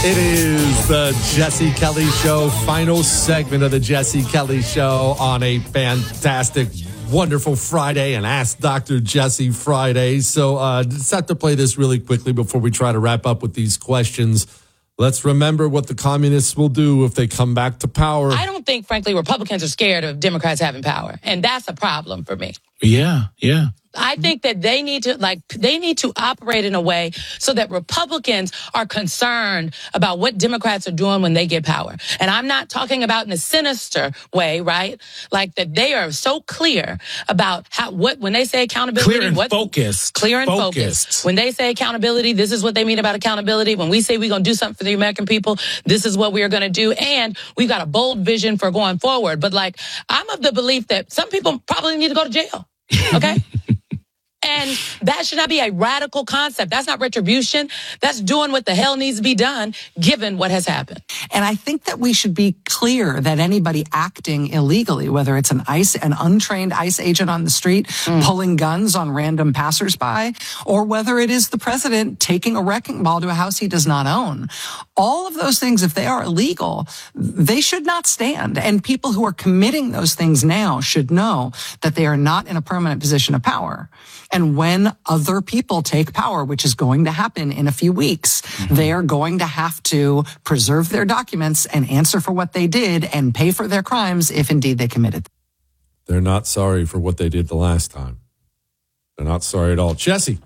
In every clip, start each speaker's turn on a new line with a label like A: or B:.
A: It is the Jesse Kelly Show, final segment of the Jesse Kelly Show on a fantastic, wonderful Friday, and Ask Dr. Jesse Friday. So just have to play this really quickly before we try to wrap up with these questions. Let's remember what the communists will do if they come back to power.
B: I don't think, frankly, Republicans are scared of Democrats having power, and that's a problem for me.
C: Yeah.
B: I think that they need to operate in a way so that Republicans are concerned about what Democrats are doing when they get power. And I'm not talking about in a sinister way, right? Like that they are so clear about when they say accountability.
C: Clear and focused.
B: Clear and focused. When they say accountability, this is what they mean about accountability. When we say we're going to do something for the American people, this is what we are going to do. And we've got a bold vision for going forward. But like, I'm of the belief that some people probably need to go to jail. Okay? And that should not be a radical concept. That's not retribution. That's doing what the hell needs to be done, given what has happened.
D: And I think that we should be clear that anybody acting illegally, whether it's an untrained ICE agent on the street pulling guns on random passersby, or whether it is the president taking a wrecking ball to a house he does not own, all of those things, if they are illegal, they should not stand. And people who are committing those things now should know that they are not in a permanent position of power. And when other people take power, which is going to happen in a few weeks, they are going to have to preserve their documents and answer for what they did and pay for their crimes if indeed they committed them.
A: They're not sorry for what they did the last time. They're not sorry at all. Jesse,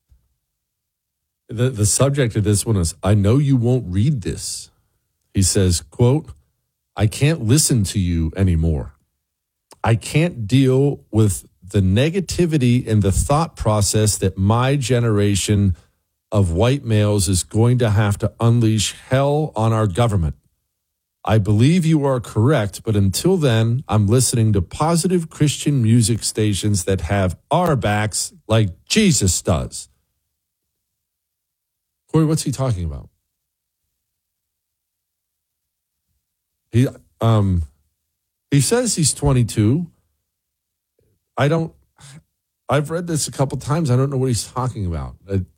A: the subject of this one is, I know you won't read this. He says, quote, I can't listen to you anymore. I can't deal with the negativity and the thought process that my generation of white males is going to have to unleash hell on our government. I believe you are correct, but until then, I'm listening to positive Christian music stations that have our backs like Jesus does. Corey, what's he talking about? He says he's 22. I've read this a couple times. I don't know what he's talking about.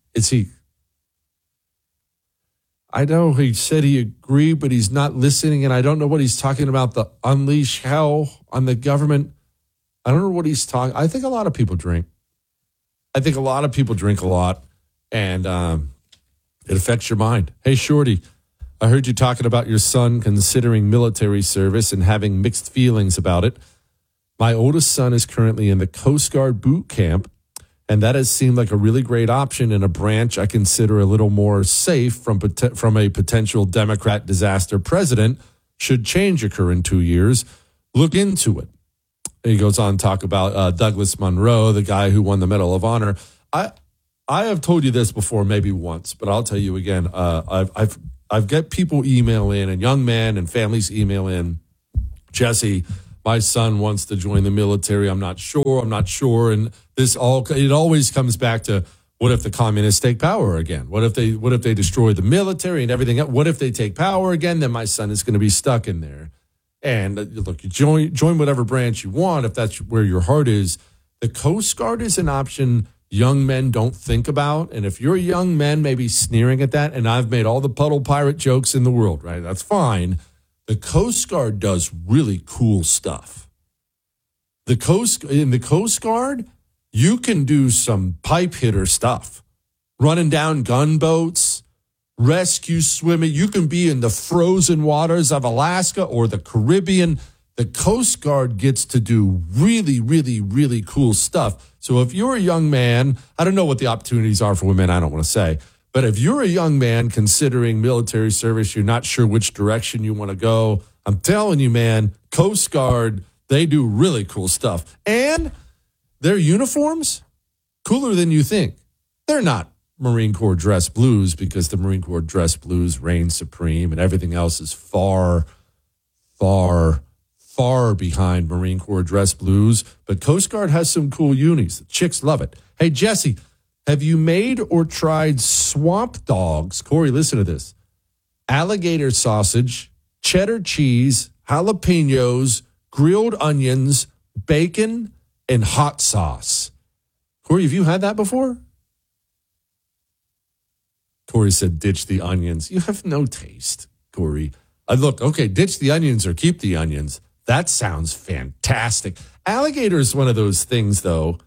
A: I know he said he agreed, but he's not listening, and I don't know what he's talking about, the unleash hell on the government. I don't know what he's talking. I think a lot of people drink. I think a lot of people drink a lot, and it affects your mind. Hey, Shorty, I heard you talking about your son considering military service and having mixed feelings about it. My oldest son is currently in the Coast Guard boot camp, and that has seemed like a really great option in a branch I consider a little more safe from a potential Democrat disaster president should change occur in 2 years. Look into it. He goes on to talk about Douglas Monroe, the guy who won the Medal of Honor. I have told you this before, maybe once, but I'll tell you again. I've got people email in, and young men and families email in, Jesse, my son wants to join the military. I'm not sure. And it always comes back to, what if the communists take power again? What if they destroy the military and everything else? What if they take power again? Then my son is going to be stuck in there. And look, you join whatever branch you want if that's where your heart is. The Coast Guard is an option young men don't think about. And if you're a young man maybe sneering at that, and I've made all the puddle pirate jokes in the world, right? That's fine. The Coast Guard does really cool stuff. In the Coast Guard, you can do some pipe hitter stuff. Running down gunboats, rescue swimming. You can be in the frozen waters of Alaska or the Caribbean. The Coast Guard gets to do really, really, really cool stuff. So if you're a young man, I don't know what the opportunities are for women, I don't want to say. But if you're a young man considering military service, you're not sure which direction you want to go, I'm telling you, man, Coast Guard, they do really cool stuff. And their uniforms, cooler than you think. They're not Marine Corps dress blues, because the Marine Corps dress blues reign supreme and everything else is far, far, far behind Marine Corps dress blues. But Coast Guard has some cool unis. The chicks love it. Hey, Jesse, have you made or tried swamp dogs? Corey, listen to this. Alligator sausage, cheddar cheese, jalapenos, grilled onions, bacon, and hot sauce. Corey, have you had that before? Corey said, ditch the onions. You have no taste, Corey. Look, okay, ditch the onions or keep the onions. That sounds fantastic. Alligator is one of those things, though.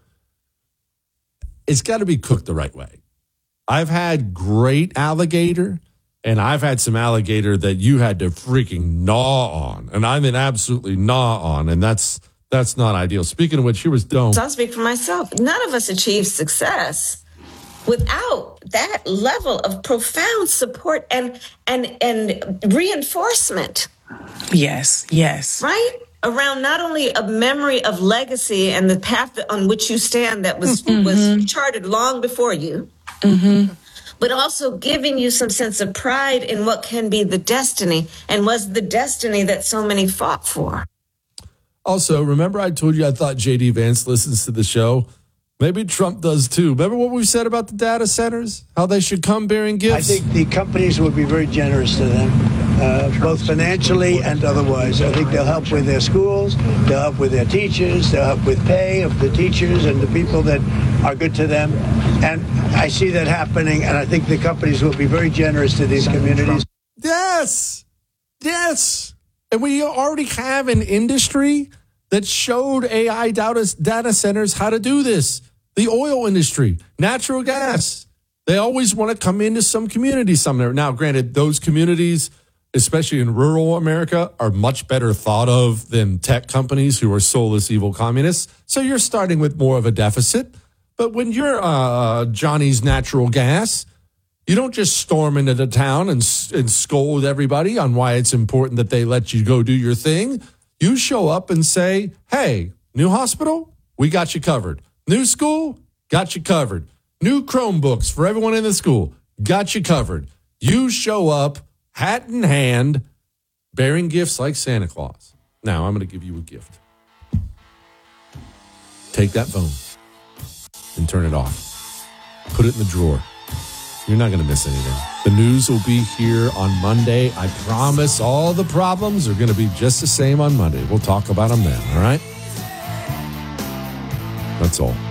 A: It's got to be cooked the right way. I've had great alligator, and I've had some alligator that you had to freaking gnaw on. And I mean absolutely gnaw on, and that's not ideal. Speaking of which, here was Dome.
C: So I'll speak for myself. None of us achieve success without that level of profound support and reinforcement.
E: Yes, yes.
C: Right? Around not only a memory of legacy and the path on which you stand that was charted long before you, but also giving you some sense of pride in what can be the destiny and was the destiny that so many fought for.
A: Also, remember I told you I thought J.D. Vance listens to the show? Maybe Trump does too. Remember what we said about the data centers? How they should come bearing gifts?
F: I think the companies will be very generous to them, both financially and otherwise. I think they'll help with their schools, they'll help with their teachers, they'll help with pay of the teachers and the people that are good to them. And I see that happening, and I think the companies will be very generous to these communities.
A: Yes. Yes. And we already have an industry that showed AI data centers how to do this. The oil industry, natural gas. They always want to come into some community somewhere. Now, granted, those communities, especially in rural America, are much better thought of than tech companies who are soulless, evil communists. So you're starting with more of a deficit. But when you're Johnny's Natural Gas, you don't just storm into the town and scold everybody on why it's important that they let you go do your thing. You show up and say, hey, new hospital, we got you covered. New school, got you covered. New Chromebooks for everyone in the school, got you covered. You show up, hat in hand, bearing gifts like Santa Claus. Now, I'm going to give you a gift. Take that phone and turn it off. Put it in the drawer. You're not going to miss anything. The news will be here on Monday. I promise all the problems are going to be just the same on Monday. We'll talk about them then, all right? That's all.